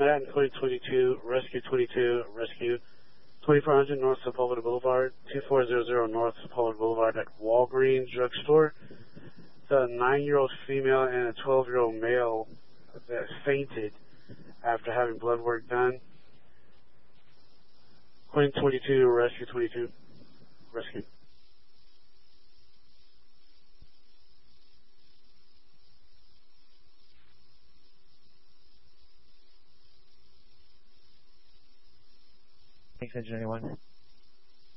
Manhattan 2022, Rescue 22, Rescue 2400 North Sepulveda Boulevard, 2400 North Sepulveda Boulevard at Walgreens Drugstore. The 9-year-old female and a 12-year-old male that fainted after having blood work done. Queen 22, Rescue 22, Rescue. Thanks, Engine anyone.